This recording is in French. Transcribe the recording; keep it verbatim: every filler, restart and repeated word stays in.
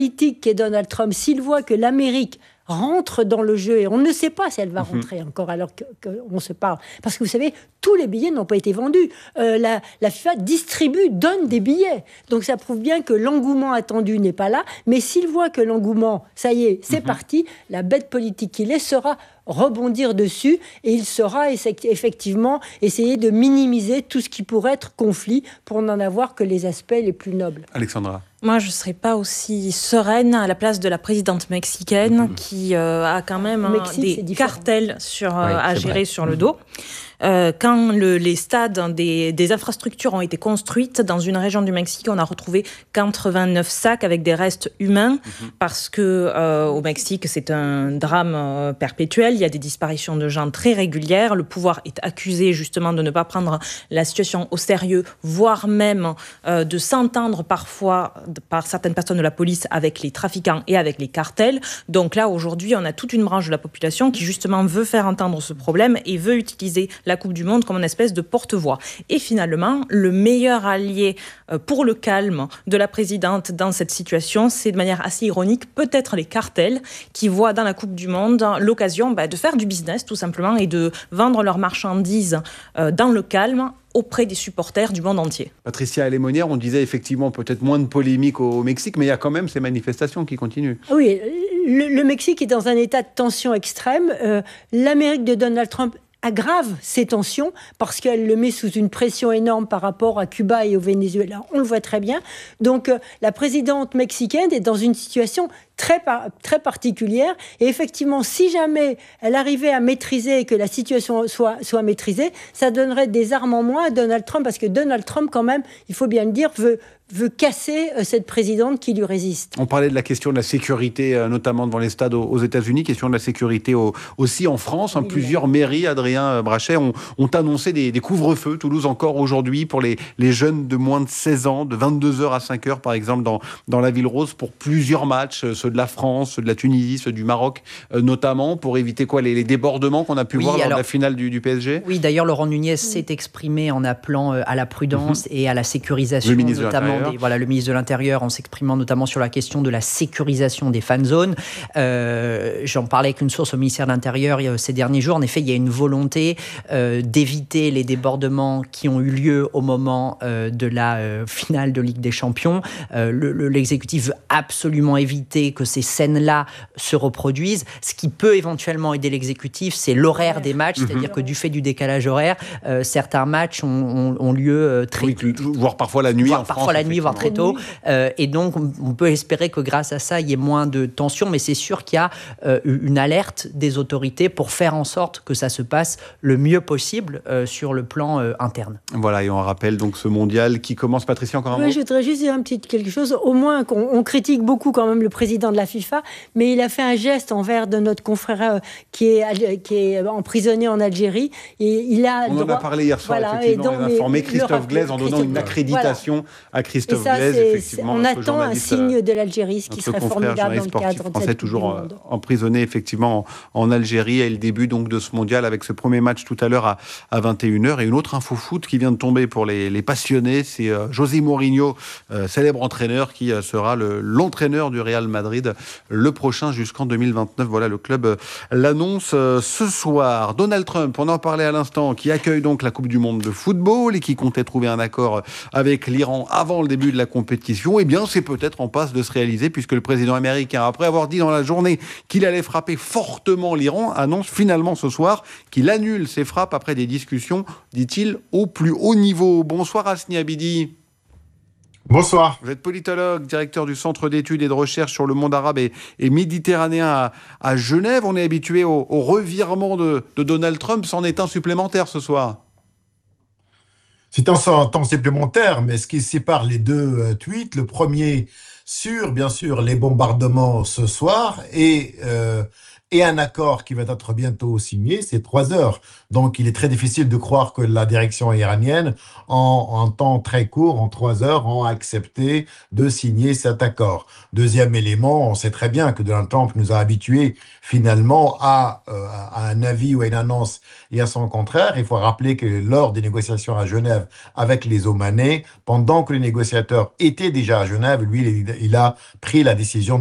politique qu'est Donald Trump, s'il voit que l'Amérique rentre dans le jeu, et on ne sait pas si elle va rentrer encore alors qu'on se parle. Parce que vous savez, tous les billets n'ont pas été vendus. Euh, la, la FIFA distribue, donne des billets. Donc ça prouve bien que l'engouement attendu n'est pas là. Mais s'il voit que l'engouement, ça y est, c'est mm-hmm. parti, la bête politique qu'il est saura rebondir dessus et il saura effectivement essayer de minimiser tout ce qui pourrait être conflit pour n'en avoir que les aspects les plus nobles. Alexandra. Moi, je ne serais pas aussi sereine à la place de la présidente mexicaine mmh. qui euh, a quand même Mexique, des cartels sur, euh, oui, à gérer vrai. sur le dos. Euh, quand le, les stades des, des infrastructures ont été construites dans une région du Mexique, on a retrouvé quatre-vingt-neuf sacs avec des restes humains mmh. parce que euh, au Mexique, c'est un drame euh, perpétuel. Il y a des disparitions de gens très régulières. Le pouvoir est accusé justement de ne pas prendre la situation au sérieux, voire même euh, de s'entendre parfois par certaines personnes de la police avec les trafiquants et avec les cartels. Donc là, aujourd'hui, on a toute une branche de la population qui justement veut faire entendre ce problème et veut utiliser la Coupe du Monde comme une espèce de porte-voix. Et finalement, le meilleur allié pour le calme de la présidente dans cette situation, c'est de manière assez ironique, peut-être les cartels qui voient dans la Coupe du Monde l'occasion bah, de faire du business tout simplement et de vendre leurs marchandises euh, dans le calme auprès des supporters du monde entier. Patricia Alémonière, on disait effectivement peut-être moins de polémique au Mexique, mais il y a quand même ces manifestations qui continuent. Oui, le, le Mexique est dans un état de tension extrême. Euh, L'Amérique de Donald Trump aggrave ces tensions parce qu'elle le met sous une pression énorme par rapport à Cuba et au Venezuela. On le voit très bien. Donc, euh, la présidente mexicaine est dans une situation très, par, très particulière. Et effectivement, si jamais elle arrivait à maîtriser et que la situation soit, soit maîtrisée, ça donnerait des armes en moins à Donald Trump parce que Donald Trump, quand même, il faut bien le dire, veut veut casser euh, cette présidente qui lui résiste. On parlait de la question de la sécurité, euh, notamment devant les stades aux, aux États-Unis, question de la sécurité au, aussi en France. Hein, oui, plusieurs oui. mairies, Adrien Brachet, ont, ont annoncé des, des couvre-feux. Toulouse encore aujourd'hui pour les, les jeunes de moins de seize ans, de vingt-deux heures à cinq heures par exemple dans, dans la Ville Rose pour plusieurs matchs, ceux de la France, ceux de la Tunisie, ceux du Maroc euh, notamment, pour éviter quoi les, les débordements qu'on a pu oui, voir alors, lors de la finale du, du P S G. Oui, d'ailleurs Laurent Nunez s'est exprimé en appelant à la prudence mmh. et à la sécurisation, notamment des, voilà, le ministre de l'Intérieur en s'exprimant notamment sur la question de la sécurisation des fan zones. Euh, j'en parlais avec une source au ministère de l'Intérieur ces derniers jours. En effet, il y a une volonté euh, d'éviter les débordements qui ont eu lieu au moment euh, de la euh, finale de Ligue des Champions. Euh, le, le, l'exécutif veut absolument éviter que ces scènes-là se reproduisent. Ce qui peut éventuellement aider l'exécutif, c'est l'horaire des matchs, c'est-à-dire mmh. que du fait du décalage horaire, euh, certains matchs ont, ont, ont lieu euh, très oui, voire parfois la nuit voire en parfois France, la nuit, voire très tôt. Euh, et donc, on peut espérer que grâce à ça, il y ait moins de tensions, mais c'est sûr qu'il y a euh, une alerte des autorités pour faire en sorte que ça se passe le mieux possible euh, sur le plan euh, interne. Voilà, et on rappelle donc ce mondial qui commence. Patricia, encore un oui, mot ? Je voudrais juste dire un petit quelque chose. Au moins, qu'on, on critique beaucoup quand même le président de la FIFA, mais il a fait un geste envers de notre confrère euh, qui, est, qui est emprisonné en Algérie. Et il a on droit... en a parlé hier soir, voilà, effectivement. On a informé Christophe Glaise en donnant Christophe une accréditation voilà. à Christophe ça, Glaise. Effectivement, on attend un signe de l'Algérie, ce qui serait formidable dans le cadre français, de cette toujours emprisonné effectivement en, en Algérie, et le début donc de ce mondial avec ce premier match tout à l'heure à, à vingt et une heures. Et une autre info foot qui vient de tomber pour les, les passionnés, c'est euh, José Mourinho, euh, célèbre entraîneur, qui euh, sera le, l'entraîneur du Real Madrid le prochain jusqu'en deux mille vingt-neuf. Voilà, le club euh, l'annonce euh, ce soir. Donald Trump, on en parlait à l'instant, qui accueille donc la Coupe du Monde de football et qui comptait trouver un accord avec l'Iran avant le début de la compétition. Eh bien, c'est peut-être en passe de se réaliser, puisque le président américain, après avoir dit dans la journée qu'il allait frapper fortement l'Iran, annonce finalement ce soir qu'il annule ses frappes après des discussions, dit-il, au plus haut niveau. Bonsoir Hasni Abidi. Bonsoir. Vous êtes politologue, directeur du Centre d'études et de recherche sur le monde arabe et, et méditerranéen à, à Genève. On est habitué au, au revirement de, de Donald Trump. C'en est un supplémentaire ce soir. C'est un temps supplémentaire, mais ce qui sépare les deux euh, tweets, le premier sur, bien sûr, les bombardements ce soir et euh, et un accord qui va être bientôt signé, c'est trois heures. Donc, il est très difficile de croire que la direction iranienne, en un temps très court, en trois heures, ont accepté de signer cet accord. Deuxième élément, on sait très bien que Donald Trump nous a habitués finalement à, euh, à un avis ou à une annonce et à son contraire. Il faut rappeler que lors des négociations à Genève avec les Omanais, pendant que les négociateurs étaient déjà à Genève, lui, il a pris la décision